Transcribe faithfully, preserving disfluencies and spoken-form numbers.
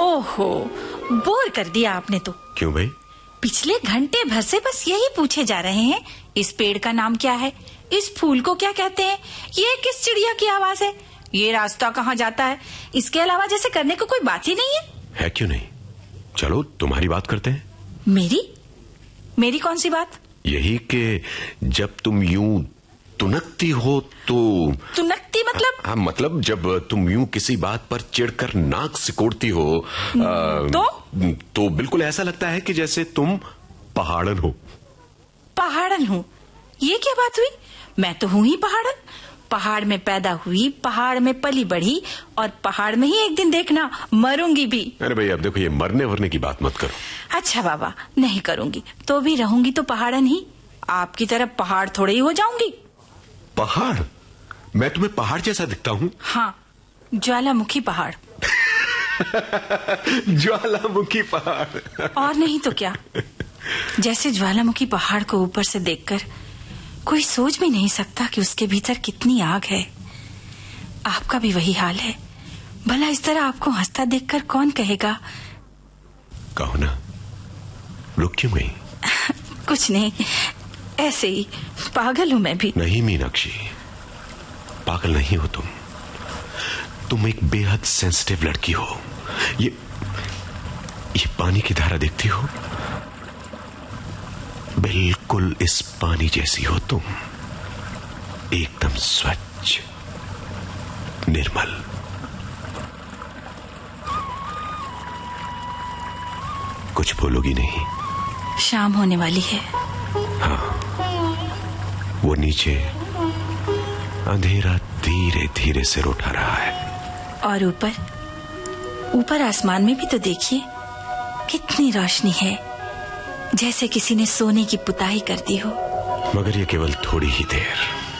ओहो, बोर कर दिया आपने तो। क्यों भाई? पिछले घंटे भर से बस यही पूछे जा रहे हैं, इस पेड़ का नाम क्या है, इस फूल को क्या कहते हैं, ये किस चिड़िया की आवाज है, ये रास्ता कहाँ जाता है। इसके अलावा जैसे करने को कोई बात ही नहीं है। है क्यों नहीं? चलो तुम्हारी बात करते हैं। मेरी? मेरी कौन सी बात? यही कि जब तुम यूं तुनकती हो तो। तुनकती मतलब? हाँ, मतलब जब तुम यूं किसी बात पर चिढ़कर नाक सिकोड़ती हो आ, तो तो बिल्कुल ऐसा लगता है कि जैसे तुम पहाड़न हो। पहाड़न हूँ? ये क्या बात हुई? मैं तो हूँ ही पहाड़न। पहाड़ में पैदा हुई, पहाड़ में पली बढ़ी और पहाड़ में ही एक दिन देखना मरूंगी भी। अरे भाई अब देखो, ये मरने वरने की बात मत करो। अच्छा बाबा, नहीं करूंगी तो भी रहूंगी तो पहाड़न ही। आपकी तरफ पहाड़ थोड़े ही हो जाऊंगी। पहाड़? मैं तुम्हें पहाड़ जैसा दिखता हूँ? हाँ, ज्वालामुखी पहाड़। ज्वालामुखी पहाड़। और नहीं तो क्या। जैसे ज्वालामुखी पहाड़ को ऊपर से देखकर कोई सोच भी नहीं सकता कि उसके भीतर कितनी आग है। आपका भी वही हाल है। भला इस तरह आपको हंसता देखकर कौन कहेगा? कहो ना, रुक क्यों गई? कुछ नहीं, ऐसे ही पागल हूँ मैं भी। नहीं मीनाक्षी, पागल नहीं हो तुम। तुम एक बेहद सेंसिटिव लड़की हो। ये ये पानी की धारा देखती हो? बिल्कुल इस पानी जैसी हो तुम, एकदम स्वच्छ, निर्मल। कुछ बोलोगी नहीं? शाम होने वाली है। हाँ, वो नीचे अंधेरा धीरे धीरे सिर उठा रहा है। और ऊपर ऊपर आसमान में भी तो देखिए कितनी रोशनी है, जैसे किसी ने सोने की पुताई कर दी हो। मगर ये केवल थोड़ी ही देर।